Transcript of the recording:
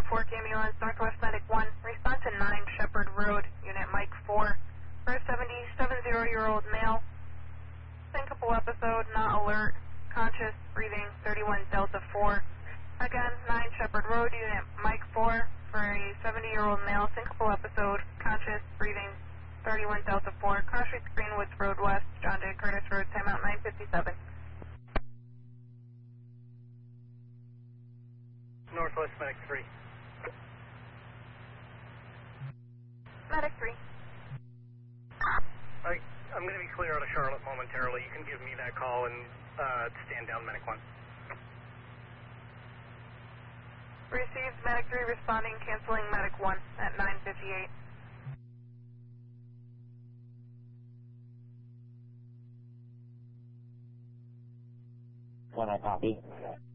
4 ambulance, Northwest Medic 1. Respond to 9 Shepherd Road, Unit Mike 4. For a 77-year-old male. Syncopal episode, not alert. Conscious, breathing, 31 Delta 4. Again, 9 Shepherd Road, Unit Mike 4. For a 70-year-old male, syncopal episode, conscious, breathing, 31 Delta 4. Cross Street Greenwoods Road West, John J. Curtis Road, timeout 957. Northwest Medic 3. Medic 3. I'm going to be clear out of Charlotte momentarily. You can give me that call and stand down Medic 1. Received Medic 3 responding, canceling Medic 1 at 9:58. Can I copy?